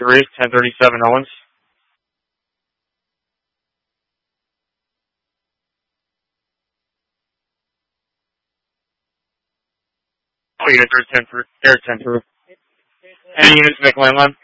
1037 Owens. Oh, unit Air 10 through. Any units make landline?